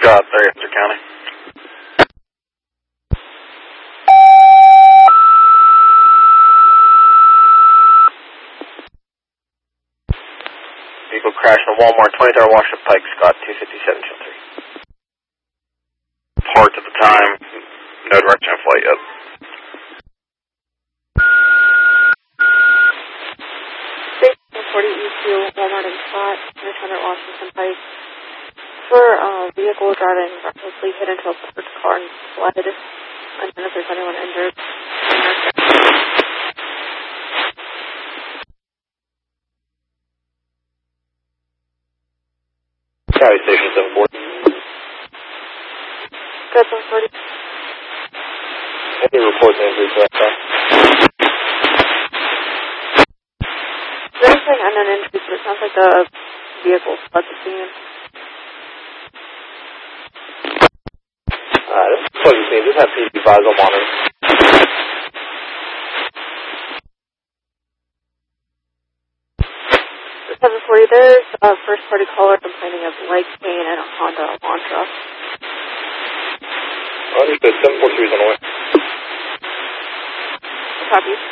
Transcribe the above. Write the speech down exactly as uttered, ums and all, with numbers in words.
Scott, there, Hunter County. Vehicle crashed in Walmart, twenty Tower Washington Pike, Scott, two fifty-seven, Channel three. Parked at the time, no direction of flight yet. forty E Q, Walmart and Scott, twenty Tower Washington Pike. For uh, vehicle driving recklessly hit into a parked car and fled. And then if there's anyone injured. County Station seven forty. Good, seven forty. Any reports of injuries to that car? They're saying unknown injuries, but it sounds like the vehicle fled the scene. Uh, this is pleasant scene. Just have P D fives on monitor. seven forty, there's a first party caller complaining of leg pain and a Honda Elantra. Understood, seven four three is on the way. Copy.